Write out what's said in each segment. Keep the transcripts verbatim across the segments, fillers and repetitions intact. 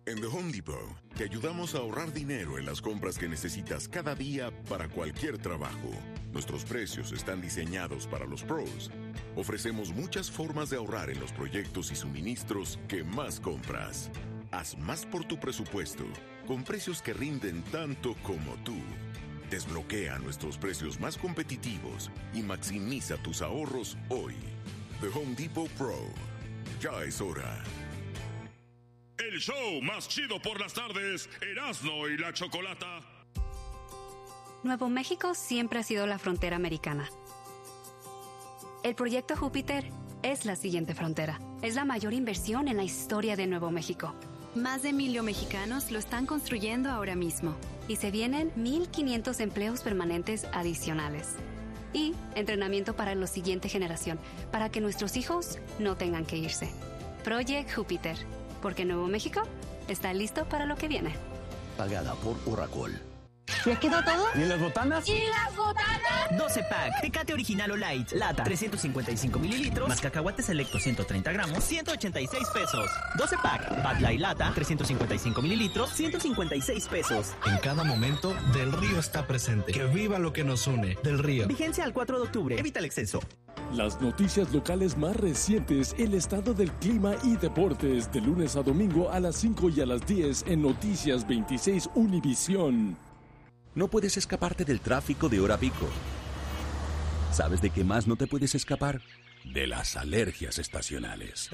En The Home Depot, te ayudamos a ahorrar dinero en las compras que necesitas cada día para cualquier trabajo. Nuestros precios están diseñados para los pros. Ofrecemos muchas formas de ahorrar en los proyectos y suministros que más compras. Haz más por tu presupuesto, con precios que rinden tanto como tú. Desbloquea nuestros precios más competitivos y maximiza tus ahorros hoy. The Home Depot Pro. Ya es hora. El show más chido por las tardes, Erasmo y la Chocolata. Nuevo México siempre ha sido la frontera americana. El proyecto Júpiter es la siguiente frontera. Es la mayor inversión en la historia de Nuevo México. Más de mil mexicanos lo están construyendo ahora mismo. Y se vienen mil quinientos empleos permanentes adicionales. Y entrenamiento para la siguiente generación, para que nuestros hijos no tengan que irse. Project Júpiter. Porque Nuevo México está listo para lo que viene. Pagada por Oracle. ¿Ya quedó todo? ¿Y las botanas? ¿Y las botanas? doce pack, Tecate Original o Light, lata, trescientos cincuenta y cinco mililitros, más cacahuate selecto ciento treinta gramos, ciento ochenta y seis pesos. doce pack, Bud Light lata, trescientos cincuenta y cinco mililitros, ciento cincuenta y seis pesos. En cada momento, Del Río está presente. Que viva lo que nos une. Del Río. Vigencia al cuatro de octubre. Evita el exceso. Las noticias locales más recientes, el estado del clima y deportes, de lunes a domingo a las cinco y a las diez en Noticias veintiséis Univisión. No puedes escaparte del tráfico de hora pico. ¿Sabes de qué más no te puedes escapar? De las alergias estacionales.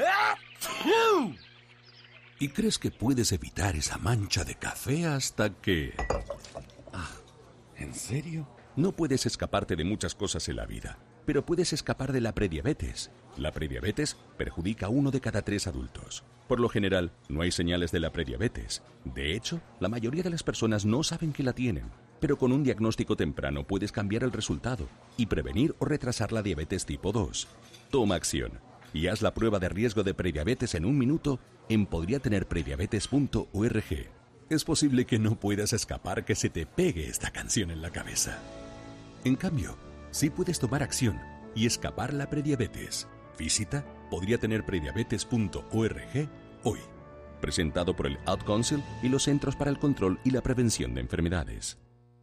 ¿Y crees que puedes evitar esa mancha de café hasta que... Ah, ¿en serio? No puedes escaparte de muchas cosas en la vida, pero puedes escapar de la prediabetes. La prediabetes perjudica a uno de cada tres adultos. Por lo general, no hay señales de la prediabetes. De hecho, la mayoría de las personas no saben que la tienen. Pero con un diagnóstico temprano puedes cambiar el resultado y prevenir o retrasar la diabetes tipo dos. Toma acción y haz la prueba de riesgo de prediabetes en un minuto en podría tener prediabetes punto org. Es posible que no puedas escapar que se te pegue esta canción en la cabeza. En cambio, sí puedes tomar acción y escapar la prediabetes. Visita podría tener prediabetes punto org hoy. Presentado por el Ad Council y los Centros para el Control y la Prevención de Enfermedades.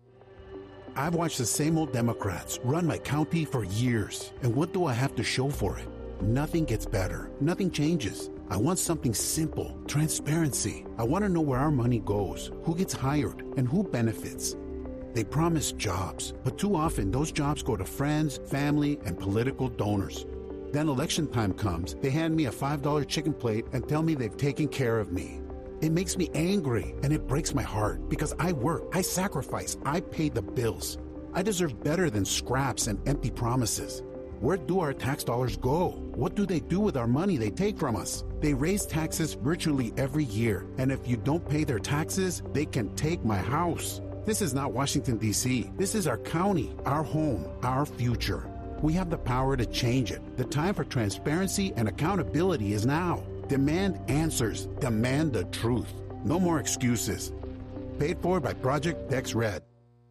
I've watched the same old Democrats run my county for years. And what do I have to show for it? Nothing gets better. Nothing changes. I want something simple. Transparency. I want to know where our money goes, who gets hired, and who benefits. They promise jobs, but too often those jobs go to friends, family, and political donors. Then election time comes, they hand me a five dollar chicken plate and tell me they've taken care of me. It makes me angry, and it breaks my heart because I work, I sacrifice, I pay the bills. I deserve better than scraps and empty promises. Where do our tax dollars go? What do they do with our money they take from us? They raise taxes virtually every year, and if you don't pay their taxes, they can take my house. This is not Washington, D C This is our county, our home, our future. We have the power to change it. The time for transparency and accountability is now. Demand answers. Demand the truth. No more excuses. Paid for by Project Dex Red.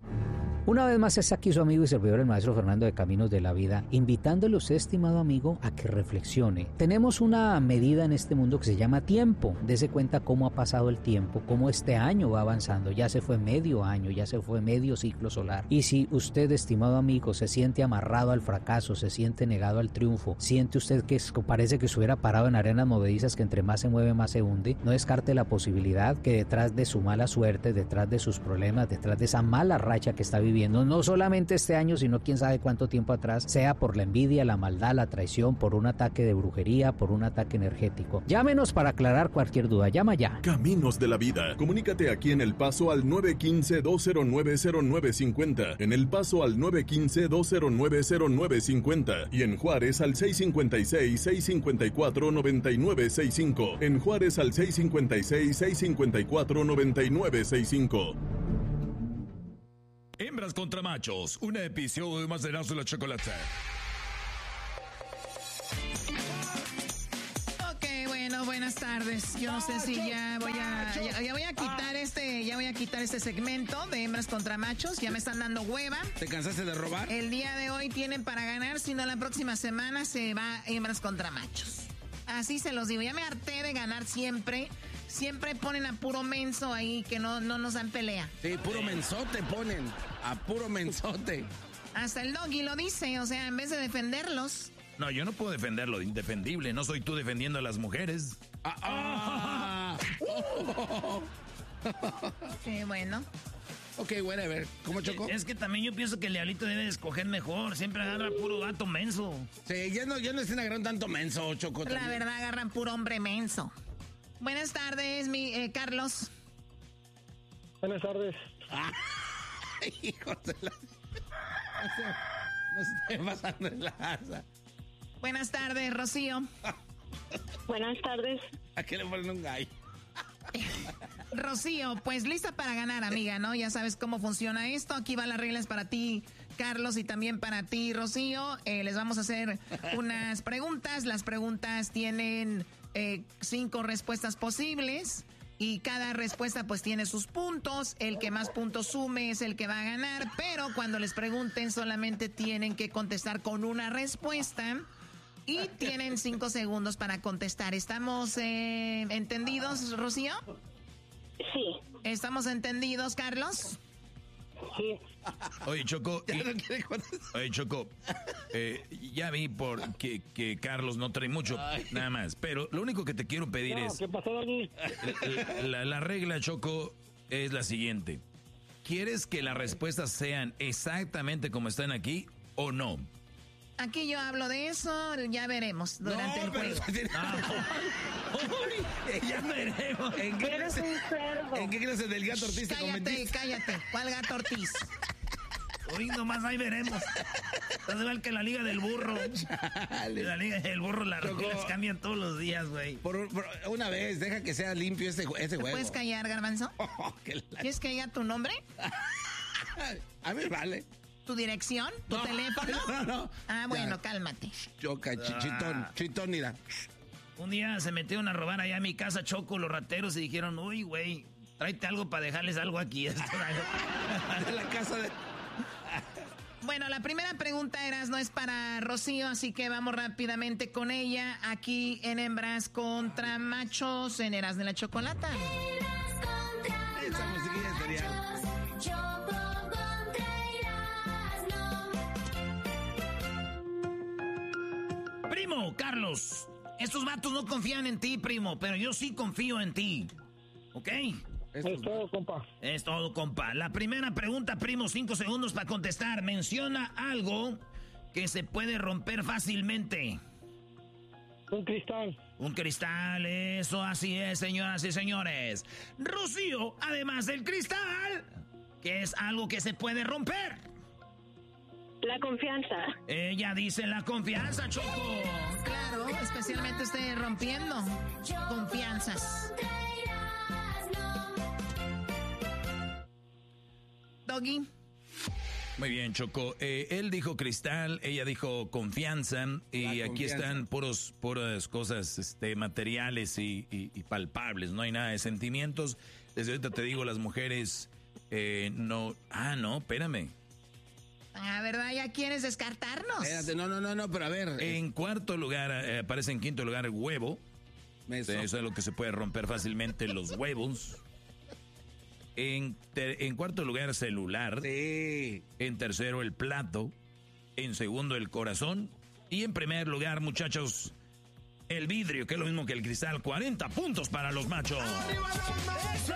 Una vez más está aquí su amigo y servidor el maestro Fernando de Caminos de la Vida, invitándole a usted, estimado amigo, a que reflexione. Tenemos una medida en este mundo que se llama tiempo. Dese cuenta cómo ha pasado el tiempo, cómo este año va avanzando. Ya se fue medio año, ya se fue medio ciclo solar. Y si usted, estimado amigo, se siente amarrado al fracaso, se siente negado al triunfo, siente usted que es, parece que estuviera parado en arenas movedizas que entre más se mueve más se hunde, no descarte la posibilidad que detrás de su mala suerte, detrás de sus problemas, detrás de esa mala racha que está viviendo, no solamente este año, sino quién sabe cuánto tiempo atrás, sea por la envidia, la maldad, la traición, por un ataque de brujería, por un ataque energético. Llámenos para aclarar cualquier duda. Llama ya. Caminos de la Vida. Comunícate aquí en El Paso al nueve uno cinco, dos cero nueve, cero nueve cinco cero, en El Paso al nueve uno cinco, dos cero nueve, cero nueve cinco cero y en Juárez al seis cinco seis, seis cinco cuatro, nueve nueve seis cinco. En Juárez al seis cinco seis, seis cinco cuatro, nueve nueve seis cinco. Hembras contra machos, un episodio más de Erasmo y la Chocolata. Ok, bueno, buenas tardes. Yo no sé si ya voy a ya, ya voy a quitar este, ya voy a quitar este segmento de hembras contra machos. Ya me están dando hueva. ¿Te cansaste de robar? El día de hoy tienen para ganar, si no la próxima semana se va hembras contra machos. Así se los digo. Ya me harté de ganar siempre. Siempre ponen a puro menso ahí, que no, no nos dan pelea. Sí, puro mensote ponen. A puro mensote. Hasta el Doggy lo dice, o sea, en vez de defenderlos. No, yo no puedo defender lo indefendible. No soy tú defendiendo a las mujeres. Ah, ah. Oh. Sí, bueno. Ok, whatever. ¿Cómo, Choco? Es que también yo pienso que el diablito debe de escoger mejor. Siempre agarra puro gato menso. Sí, ya no, ya no estén agarrando tanto menso, Choco. La también. verdad, agarran puro hombre menso. Buenas tardes, mi eh, Carlos. Buenas tardes. Ah, hijos de la... No se, no se esté pasando en la asa. Buenas tardes, Rocío. Buenas tardes. ¿A qué le ponen un gallo? Rocío, pues lista para ganar, amiga, ¿no? Ya sabes cómo funciona esto. Aquí van las reglas para ti, Carlos, y también para ti, Rocío. Eh, les vamos a hacer unas preguntas. Las preguntas tienen eh, cinco respuestas posibles y cada respuesta pues tiene sus puntos. El que más puntos sume es el que va a ganar, pero cuando les pregunten solamente tienen que contestar con una respuesta. Y tienen cinco segundos para contestar. ¿Estamos eh, entendidos, Rocío? Sí. ¿Estamos entendidos, Carlos? Sí. Oye, Choco. Y, oye, Choco. Eh, ya vi por que, que Carlos no trae mucho, Ay. nada más. Pero lo único que te quiero pedir no, es... ¿Qué pasó, Doggy? La, la regla, Choco, es la siguiente. ¿Quieres que las respuestas sean exactamente como están aquí o no? Aquí yo hablo de eso, ya veremos durante no, el juego. Pero... No. Ya veremos. ¿En qué clase, ¿En qué clase del gato Ortiz te Cállate, convertiste? cállate. ¿Cuál gato Ortiz? Hoy nomás ahí veremos. Estás igual que la liga del burro. Chale. La liga del burro, las reglas cambian todos los días, güey. Por, por una vez, deja que sea limpio ese, ese juego. ¿Te puedes callar, Garbanzo? Oh, la... ¿Quieres que diga tu nombre? A mí vale. ¿Tu dirección? ¿Tu no, teléfono? No, no. Ah, bueno, ya. Cálmate. Choca, ch chitón, chitón, mira. Un día se metieron a robar allá a mi casa, Choco, los rateros, y dijeron, uy, güey, tráete algo para dejarles algo aquí. De la casa de... Bueno, la primera pregunta, Eras, no es para Rocío, así que vamos rápidamente con ella. Aquí en Hembras contra Machos, en Eras de la Chocolata. Esa musiquilla sería... Primo, Carlos, estos vatos no confían en ti, primo, pero yo sí confío en ti, ¿ok? Es todo, compa. Es todo, compa. La primera pregunta, primo, cinco segundos para contestar. Menciona algo que se puede romper fácilmente. Un cristal. Un cristal, eso así es, señoras y señores. Rocío, además del cristal, ¿qué es algo que se puede romper? La confianza. Ella dice la confianza, Choco. Claro, especialmente usted rompiendo confianzas. Doggy. Muy bien, Choco. Eh, él dijo cristal, ella dijo confianza. Y la aquí confianza. Están puros, puras cosas este, materiales y, y, y palpables. No hay nada de sentimientos. Desde ahorita te digo, las mujeres eh, no... Ah, no, espérame. Ah, ¿verdad? ¿Ya quieres descartarnos? Espérate, no, no, no, no, pero a ver. En cuarto lugar, eh, aparece en quinto lugar huevo. Eso. Eso es lo que se puede romper fácilmente, los huevos. En, ter, en cuarto lugar, celular. Sí. En tercero, el plato. En segundo, el corazón. Y en primer lugar, muchachos, el vidrio, que es lo mismo que el cristal. cuarenta puntos para los machos. ¡Arriba, ¡eso!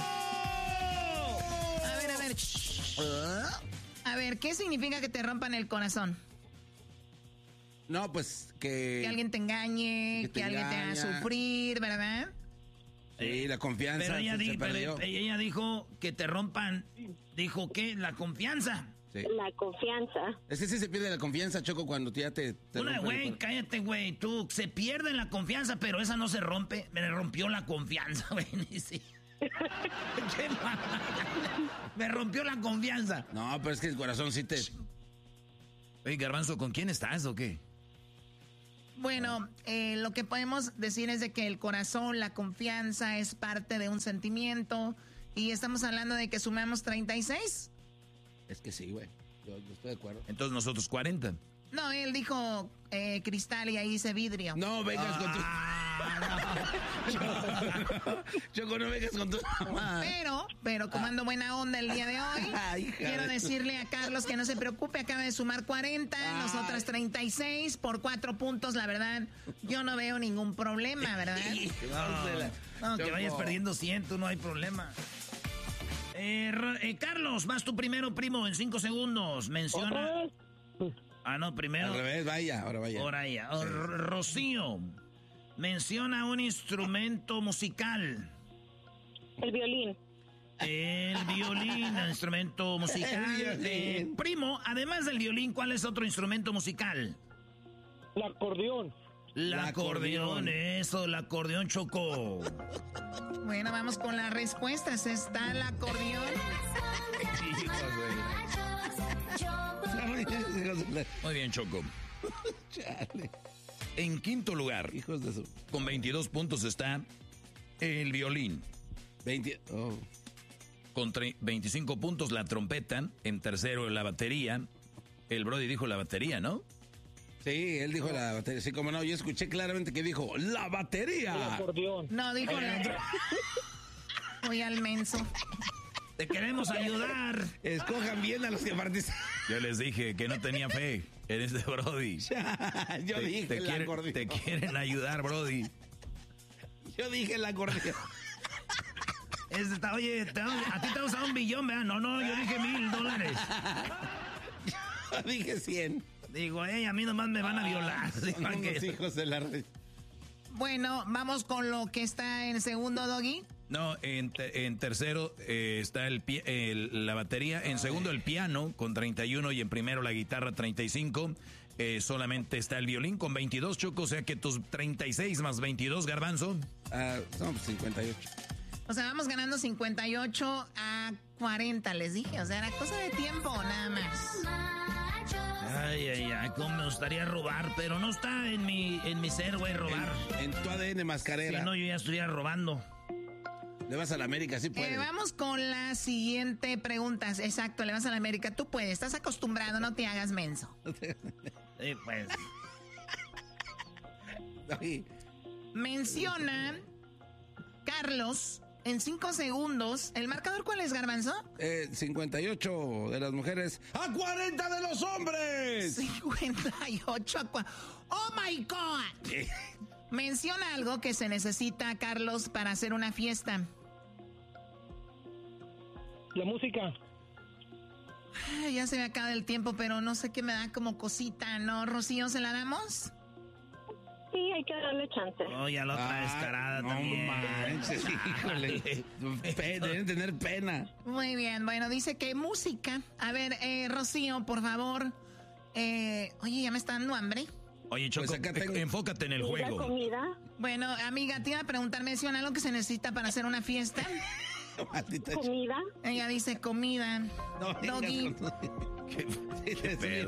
A ver, a ver. A ver, ¿qué significa que te rompan el corazón? No, pues que... Que alguien te engañe, que, te que alguien te haga sufrir, ¿verdad? Sí, la confianza. Pero ella, di, pero ella dijo que te rompan, dijo que la confianza. Sí. La confianza. Es que sí se pierde la confianza, Choco, cuando ya te... te Una, güey, el... cállate, güey, tú, se pierde la confianza, pero esa no se rompe. Me rompió la confianza, güey, sí. Qué mal. Me rompió la confianza. No, pero es que el corazón sí te... Oye, Garbanzo, ¿con quién estás o qué? Bueno, eh, lo que podemos decir es de que el corazón, la confianza es parte de un sentimiento. Y estamos hablando de que sumamos treinta y seis. Es que sí, güey. Yo, yo estoy de acuerdo. Entonces nosotros cuarenta. No, él dijo eh, cristal y ahí dice vidrio. No, vengas ah. con tu... Choco, Choco, no vengas con tu mamá. Pero, pero como ando buena onda el día de hoy, Ay, quiero decirle a Carlos que no se preocupe, acaba de sumar cuarenta, Ay. nosotras treinta y seis por cuatro puntos, la verdad, yo no veo ningún problema, ¿verdad? No, no que vayas perdiendo cien, no hay problema. Eh, eh, Carlos, vas tú primero, primo, en cinco segundos. Menciona. Ah, no, primero. Al revés, vaya, ahora vaya. Ahora ya. Oh, Rocío, menciona un instrumento musical. El violín. El violín, el instrumento musical. El violín. Eh, primo, además del violín, ¿cuál es otro instrumento musical? El acordeón. El acordeón, eso, el acordeón, Choco. Bueno, vamos con las respuestas. Está el acordeón. Muy bien, Choco. Chale. En quinto lugar, hijos de su... con veintidós puntos está el violín. veinte... Oh. Con veinticinco puntos la trompeta. En tercero la batería. El Brody dijo la batería, ¿no? Sí, él dijo la batería. Sí, como no, yo escuché claramente que dijo ¡la batería! El acordeón. No, dijo la... Voy al menso. Te queremos ayudar. Escojan bien a los que participan. Yo les dije que no tenía fe en este Brody. Yo te, dije te el quieren, acordeón. Te quieren ayudar, Brody. Yo dije el acordeón. Es, está, oye, te, a ti te vas a dar un billón, ¿verdad? No, no, yo dije mil dólares. Yo dije cien. Digo, eh, a mí nomás me van a violar. Son unos hijos de la red. Bueno, vamos con lo que está en segundo, Doggy. No, en, te, en tercero eh, está el, el, la batería. En segundo el piano con treinta y uno y en primero la guitarra treinta y cinco. Eh, solamente está el violín con veintidós, Choco. O sea que tus treinta y seis más veintidós, Garbanzo. Ah, no, pues cincuenta y ocho. O sea, vamos ganando cincuenta y ocho a cuarenta, les dije. O sea, era cosa de tiempo, nada más. Ay, ay, ay, cómo me gustaría robar, pero no está en mi, en mi ser, güey, robar. En, en tu A D N mascarera. Si no, yo ya estuviera robando. Le vas a la América, sí puedes. Eh, vamos con la siguiente pregunta. Exacto, le vas a la América. Tú puedes, estás acostumbrado, no te hagas menso. Sí, pues. Ay. Menciona, Carlos, en cinco segundos. ¿El marcador cuál es, Garbanzo? Eh, cincuenta y ocho de las mujeres a cuarenta de los hombres. cincuenta y ocho a cuarenta. ¡Oh, my God! Eh. Menciona algo que se necesita, Carlos, para hacer una fiesta. La música. Ay, ya se me acaba el tiempo, pero no sé qué me da como cosita, ¿no? Rocío, ¿se la damos? Sí, hay que darle chance. Oh, ya la otra descarada no también. Manches, híjole. Deben tener pena. Muy bien, bueno, dice que música. A ver, eh, Rocío, por favor. Eh, oye, ya me está dando hambre. Oye, Choco, pues tengo... enfócate en el juego. ¿La comida? Bueno, amiga, te iba a preguntar, menciona algo que se necesita para hacer una fiesta. ¿Comida? Ella dice comida. No, Doggy. Con... ¿Qué, ¿Qué pedo,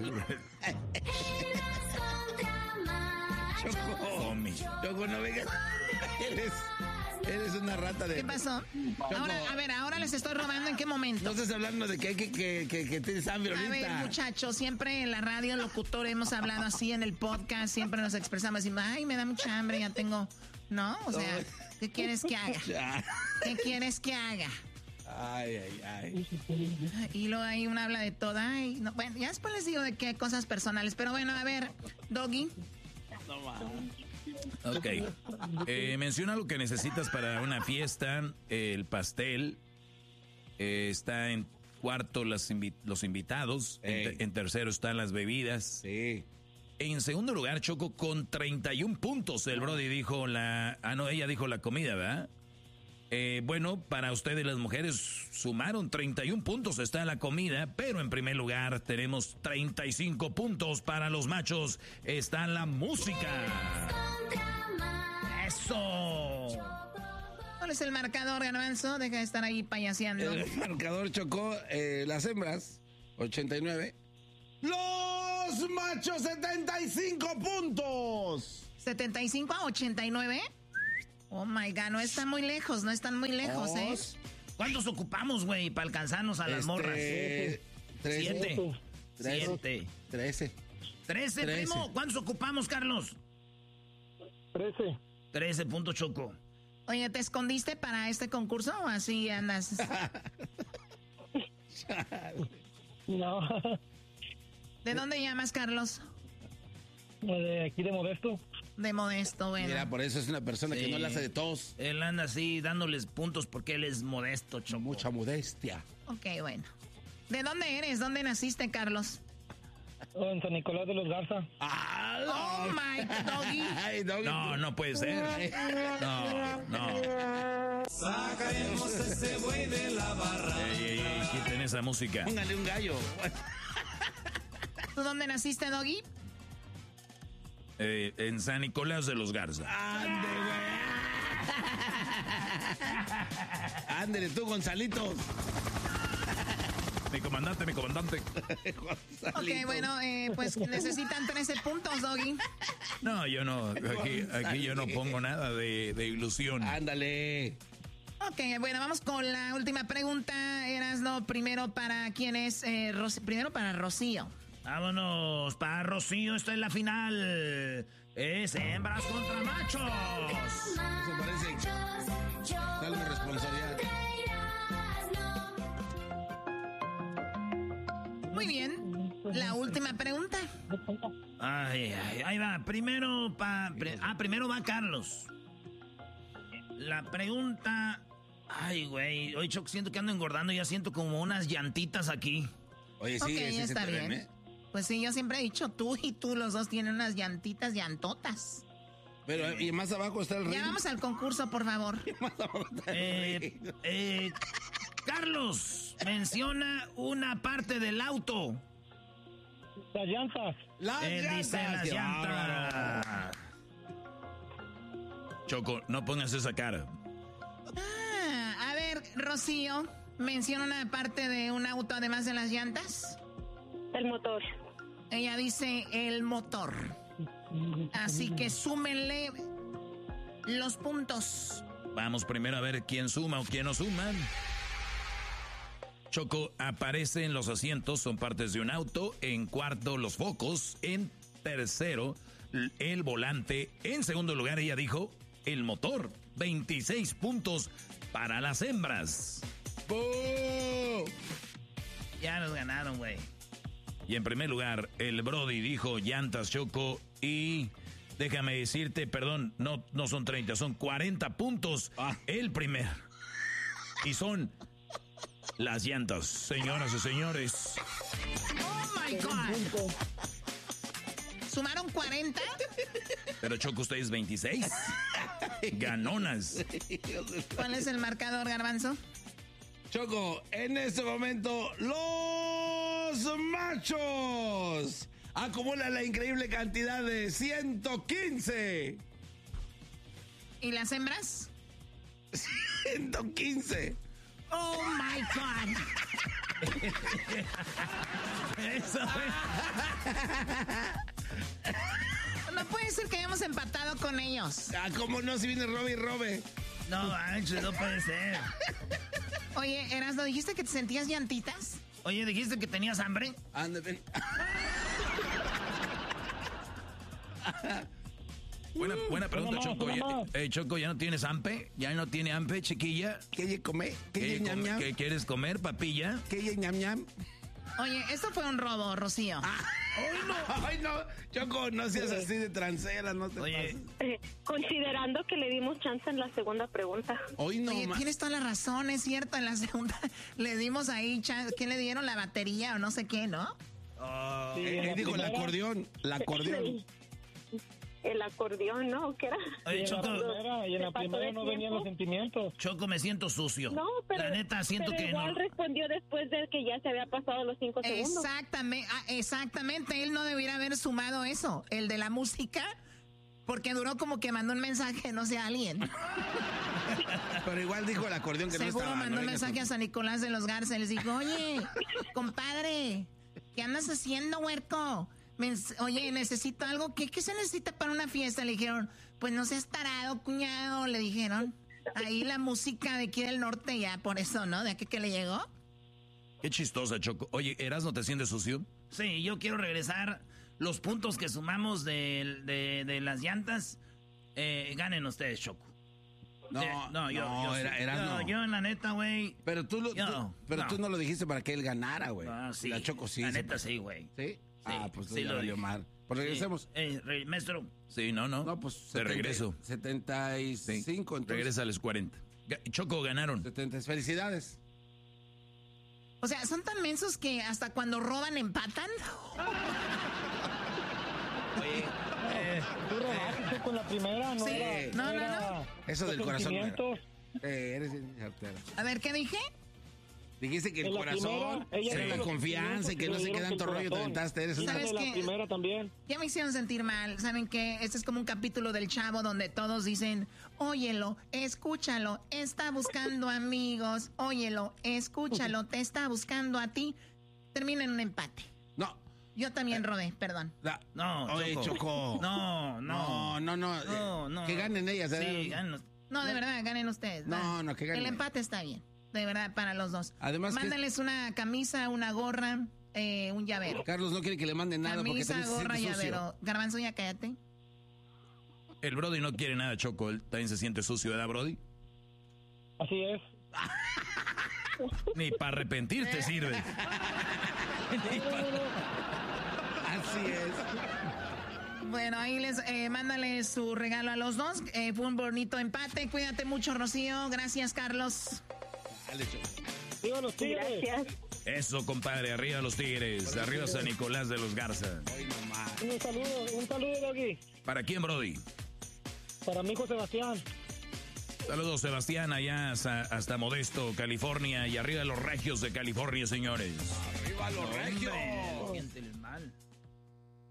Choco, Choco, no vengas. Eres, eres una rata de... ¿Qué pasó? Choco. Ahora, a ver, ahora les estoy robando, ¿en qué momento? No estás hablando de que hay que, que, que, que tienes hambre ahorita. A ver, muchachos, siempre en la radio, locutor, hemos hablado así en el podcast, siempre nos expresamos, decimos, ay, me da mucha hambre, ya tengo... ¿No? O sea, ¿qué quieres que haga? ¿Qué quieres que haga? Ay, ay, ay. Y luego ahí uno habla de todo. Ay, no, bueno, ya después les digo de qué cosas personales. Pero bueno, a ver, Doggy. No mames. Ok. Eh, menciona lo que necesitas para una fiesta. El pastel. Eh, está en cuarto las invi- los invitados. En, te- en tercero están las bebidas. Sí. En segundo lugar, Choco, con treinta y uno puntos. El Brody dijo la... Ah, no, ella dijo la comida, ¿verdad? Eh, bueno, para ustedes las mujeres sumaron treinta y uno puntos, está la comida, pero en primer lugar tenemos treinta y cinco puntos para los machos, está la música. ¡Eso! ¿Cuál es el marcador, Garbanzo? Deja de estar ahí payaseando. El marcador chocó eh, las hembras, ochenta y nueve. ¡Los machos, setenta y cinco puntos! ¿setenta y cinco a ochenta y nueve? Oh my God, no están muy lejos, no están muy lejos, oh. ¿eh? ¿Cuántos ocupamos, güey, para alcanzarnos a las este, morras? Trece. Siete. Trece. Siete. Trece. Trece, primo. ¿Cuántos ocupamos, Carlos? Trece. trece puntos, Choco. Oye, ¿te escondiste para este concurso o así andas? No. ¿De dónde llamas, Carlos? De aquí de Modesto. De Modesto, bueno. Mira, por eso es una persona Sí. que no le hace de tos. Él anda así dándoles puntos porque él es modesto, Choco. Mucha modestia. Ok, bueno. ¿De dónde eres? ¿Dónde naciste, Carlos? Oh, en San Nicolás de los Garza. Oh, my doggy. Ay, doggy. No, no puede ser. No, no. Sacaremos ese buey de la barra. Ey, ey, ey, quiten esa música. Póngale un gallo. ¿Tú dónde naciste, Doggy? Eh, en San Nicolás de los Garza. Ande, güey. Ándele tú, Gonzalito. Mi comandante, mi comandante. Ok, bueno, eh, pues necesitan trece puntos, Doggy. No, yo no. Aquí, aquí yo no pongo nada de, de ilusión. Ándale. Ok, bueno, vamos con la última pregunta. Erasno, primero para quién es, eh, Ros- primero para Rocío. Vámonos, para Rocío, esta es la final. Es hembras contra machos. Eso parece. Dale una responsabilidad. Muy bien. La última pregunta. Ay, ay, ahí va. Primero pa, pre- ah, primero va Carlos. La pregunta. Ay, güey. Hoy Choc, siento que ando engordando. Ya siento como unas llantitas aquí. Oye, Ok, ya está bien. Pues sí, yo siempre he dicho, tú y tú los dos tienen unas llantitas llantotas. Pero y más abajo está el río. Ya vamos al concurso, por favor. Eh, eh, Carlos, menciona una parte del auto. Las llantas. Las Él dice llantas. las Qué llantas. Choco, no pongas esa cara. Ah, a ver, Rocío, menciona una parte de un auto además de las llantas. El motor. Ella dice el motor. Así que súmenle los puntos. Vamos primero a ver quién suma o quién no suma. Choco, aparecen los asientos, son partes de un auto. En cuarto, los focos. En tercero, el volante. En segundo lugar, ella dijo el motor. veintiséis puntos para las hembras. ¡Boo! Ya nos ganaron, güey. Y en primer lugar, el Brody dijo llantas, Choco. Y déjame decirte, perdón, no, no son treinta, son cuarenta puntos. Ah. El primer. Y son las llantas, señoras y señores. Oh my God. ¿Sumaron cuarenta? Pero Choco, ustedes veintiséis. Ganonas. ¿Cuál es el marcador, Garbanzo? Choco, en este momento, los machos acumulan la increíble cantidad de ciento quince. ¿Y las hembras? ciento quince. Oh my God. Eso, No puede ser que hayamos empatado con ellos. Ah, ¿cómo no? Si viene Robe y Robe. No, manches, no puede ser. Oye, Erasno, ¿dijiste que te sentías llantitas? Oye, ¿dijiste que tenías hambre? Ande, ven. Buena, buena pregunta, Choco. Ya, eh, Choco, ¿ya no tienes ampe? ¿Ya no tiene ampe, chiquilla? ¿Qué comer? ¿Qué, ñam, come- ñam? ¿Qué quieres comer, papilla? ¿Qué ñam, ñam? Oye, esto fue un robo, Rocío. ¡Ay, no! ¡Ay, no! Choco, no seas así de transera, no te Oye, Eh, considerando que le dimos chance en la segunda pregunta. Hoy no Oye, ma- tienes toda la razón, es cierto. En la segunda le dimos ahí, chan- ¿qué le dieron? La batería o no sé qué, ¿no? oh, Sí, Eh, en eh, la digo, el primera- acordeón. El acordeón. El acordeón, ¿no? ¿Qué era? Oye, Y en la Choco. primera, y en la ¿Se pasó primera de no venían tiempo? los sentimientos. Choco, me siento sucio. No, pero, La neta, siento pero que igual no. respondió después de que ya se había pasado los cinco segundos. Exactamente, ah, exactamente. Él no debiera haber sumado eso, el de la música, porque duró como que mandó un mensaje, no sé, a alguien. Pero igual dijo el acordeón que no Seguro estaba. mandó no un vengas mensaje a con- San Nicolás de los Garza y les dijo, oye, compadre, ¿qué andas haciendo, huerco? Me- Oye, necesito algo. ¿Qué, ¿Qué se necesita para una fiesta? Le dijeron, pues no seas tarado, cuñado, le dijeron. Ahí la música de aquí del norte ya, por eso, ¿no? De aquí que le llegó. Qué chistosa, Choco. Oye, ¿Eras no te sientes sucio? Sí, yo quiero regresar los puntos que sumamos de, de, de las llantas. Eh, ganen ustedes, Choco. No, eh, no, yo, no, yo, era, era yo, no. yo, la neta, güey. Pero tú, lo, yo, tú, pero no. tú no lo dijiste para que él ganara, güey. No, sí. La Choco sí. La se neta, pasó. sí, güey. ¿Sí? Ah, pues sí sí, lo valió dije. mal. Pues regresemos. Eh, eh, maestro. Sí, no, no. No, pues. De setenta, regreso. setenta y cinco, entonces. Regresa a los cuarenta. Choco, ganaron. setenta, felicidades. O sea, ¿son tan mensos que hasta cuando roban empatan? Oye, eh, tú robaste con la primera, no Sí, era, no, no, era no. Eso del corazón. sentimientos. Eh, eres certera. A ver, ¿qué dije? Dijiste que el En la corazón, primera, ella era dijo la los confianza y que no sentimientos sé que qué le tanto dieron rollo te corazón. aventaste. Eres Y una... ¿Sabes de la qué? primera también. Ya me hicieron sentir mal. ¿Saben qué? Este es como un capítulo del Chavo donde todos dicen, óyelo, escúchalo, está buscando amigos, óyelo, escúchalo, te está buscando a ti. Termina en un empate. No. Yo también robé, perdón. La... No, Oye, Choco. Choco. No, no. No, no, no. No, no. Que ganen ellas. Sí, ¿eh? ganen. No, de verdad, ganen ustedes. No, va. no, que ganen. El empate está bien. De verdad, para los dos. Además que- Mándales una camisa, una gorra, eh, un llavero. Carlos no quiere que le manden nada porque Camisa, también se gorra, siente sucio. llavero. Garbanzo, ya cállate. El Brody no quiere nada, Choco. Él también se siente sucio, ¿verdad, Brody? Así es. Ni para arrepentirte sirve. Así es. Bueno, ahí les eh, mándale su regalo a los dos. Eh, fue un bonito empate. Cuídate mucho, Rocío. Gracias, Carlos. Dale, Choco. Digo los tigres. Gracias. Eso, compadre. Arriba los Tigres. Arriba San Nicolás de los Garza. Hoy nomás. Un saludo, un saludo, Doggy. ¿Para quién, Brody? Para mi hijo Sebastián. Saludos, Sebastián, allá hasta, hasta Modesto, California. Y arriba los regios de California, señores. Arriba los regios. Siéntele mal.